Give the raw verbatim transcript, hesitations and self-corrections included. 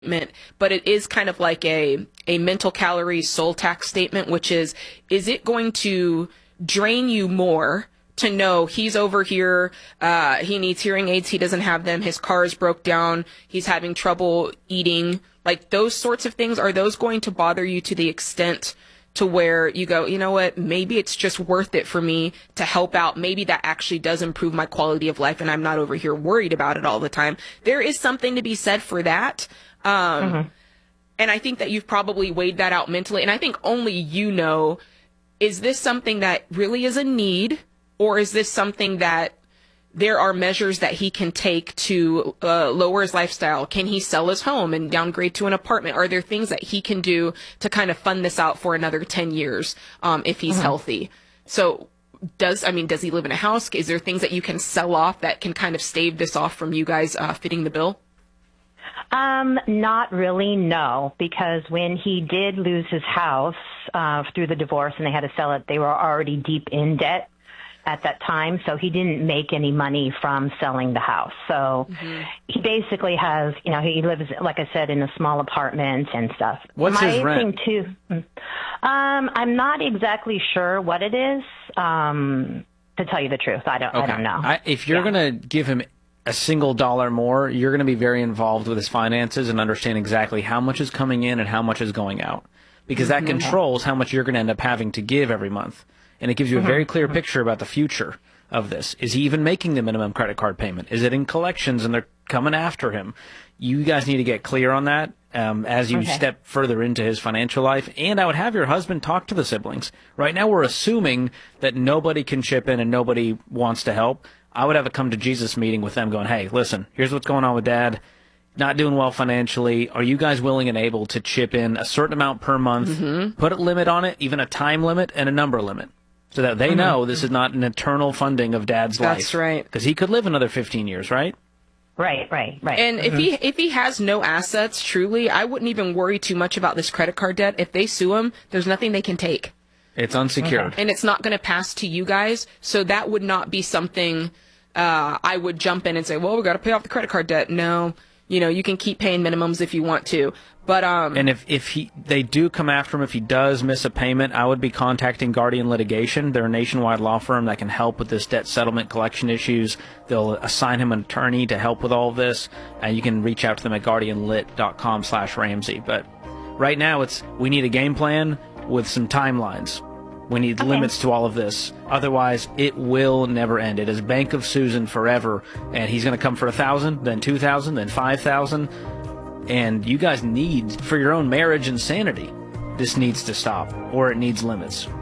statement, but it is kind of like a a mental calories soul tax statement, which is, is it going to drain you more to know he's over here, uh, he needs hearing aids, he doesn't have them, his car is broke down, he's having trouble eating, like those sorts of things, are those going to bother you to the extent to where you go, you know what, maybe it's just worth it for me to help out. Maybe that actually does improve my quality of life and I'm not over here worried about it all the time. There is something to be said for that. Um, mm-hmm. And I think that you've probably weighed that out mentally. And I think only you know, is this something that really is a need, or is this something that there are measures that he can take to uh, lower his lifestyle? Can he sell his home and downgrade to an apartment? Are there things that he can do to kind of fund this out for another ten years um, if he's mm-hmm. healthy? So does, I mean, does he live in a house? Is there things that you can sell off that can kind of stave this off from you guys uh, fitting the bill? Um, not really, no, because when he did lose his house uh, through the divorce and they had to sell it, they were already deep in debt at that time, so he didn't make any money from selling the house. So mm-hmm. he basically has, you know, he lives, like I said, in a small apartment and stuff. What's My his rent? Thing too, um, I'm not exactly sure what it is. Um, to tell you the truth, I don't. Okay. I don't know. I, if you're yeah. going to give him a single dollar more, you're going to be very involved with his finances and understand exactly how much is coming in and how much is going out, because that mm-hmm. controls how much you're going to end up having to give every month. And it gives you a very clear picture about the future of this. Is he even making the minimum credit card payment? Is it in collections and they're coming after him? You guys need to get clear on that um, as you okay. step further into his financial life. And I would have your husband talk to the siblings. Right now we're assuming that nobody can chip in and nobody wants to help. I would have a come to Jesus meeting with them going, hey, listen, here's what's going on with Dad. Not doing well financially. Are you guys willing and able to chip in a certain amount per month, mm-hmm. put a limit on it, even a time limit and a number limit, so that they mm-hmm. know this is not an eternal funding of Dad's life? That's right. Because he could live another fifteen years, right? Right, right, right. And mm-hmm. if he if he has no assets, truly, I wouldn't even worry too much about this credit card debt. If they sue him, there's nothing they can take. It's unsecured. Okay. And it's not going to pass to you guys, so that would not be something uh, I would jump in and say, well, we got to pay off the credit card debt. No. You know, you can keep paying minimums if you want to, but um. And if if he they do come after him if he does miss a payment, I would be contacting Guardian Litigation. They're a nationwide law firm that can help with this debt settlement collection issues. They'll assign him an attorney to help with all of this, and you can reach out to them at guardian lit dot com slash Ramsey. But right now, it's we need a game plan with some timelines. We need okay. limits to all of this. Otherwise, it will never end. It is Bank of Susan forever. And he's going to come for a thousand, then two thousand, then five thousand. And you guys need, for your own marriage and sanity, this needs to stop, or it needs limits.